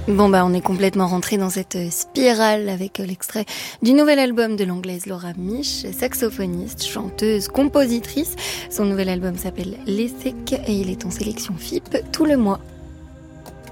Bon on est complètement rentré dans cette spirale avec l'extrait du nouvel album de l'anglaise Laura Mich, saxophoniste, chanteuse, compositrice. Son nouvel album s'appelle Les Secs et il est en sélection FIP tout le mois.